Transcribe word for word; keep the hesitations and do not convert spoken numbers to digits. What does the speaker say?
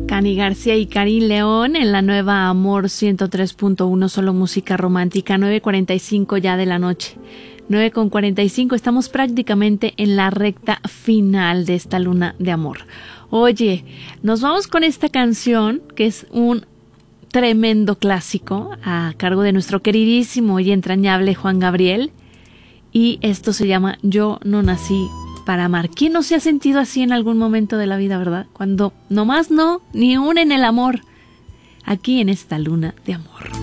Cani García y Karin León en la nueva Amor ciento tres punto uno, solo música romántica, nueve cuarenta y cinco ya de la noche. nueve con cuarenta y cinco, estamos prácticamente en la recta final de esta luna de amor. Oye, nos vamos con esta canción que es un tremendo clásico a cargo de nuestro queridísimo y entrañable Juan Gabriel, y esto se llama Yo no nací para amar. ¿Quién no se ha sentido así en algún momento de la vida, verdad? Cuando nomás no, ni un en el amor, aquí en esta luna de amor.